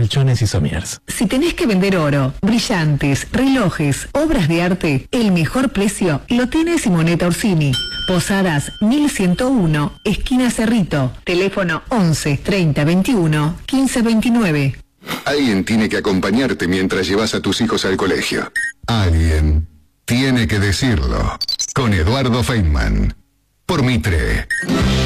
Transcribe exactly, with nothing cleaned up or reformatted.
colchones y somiers. Si tenés que vender oro, brillantes, relojes, obras de arte, el mejor precio lo tiene Simonetta Orsini. Posadas mil ciento uno, esquina Cerrito. Teléfono once, treinta, veintiuno, quince, veintinueve. Alguien tiene que acompañarte mientras llevas a tus hijos al colegio. Alguien tiene que decirlo. Con Eduardo Feynman. Por Mitre.